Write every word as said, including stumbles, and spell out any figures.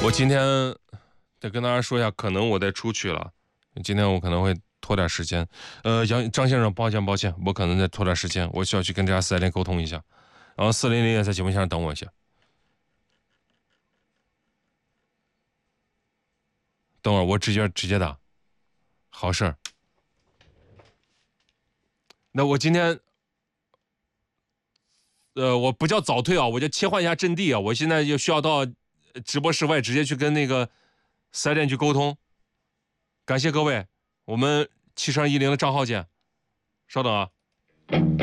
我今天得跟大家说一下，可能我得出去了，今天我可能会拖点时间。呃，杨张先生，抱歉抱歉，我可能再拖点时间，我需要去跟这家四 S 店沟通一下。然后四零零也在节目上等我一下，等会儿我直接直接打，好事儿。那我今天，呃，我不叫早退啊，我就切换一下阵地啊，我现在就需要到直播室外直接去跟那个四 S 店去沟通。感谢各位，我们七十二一零的账号见，稍等啊。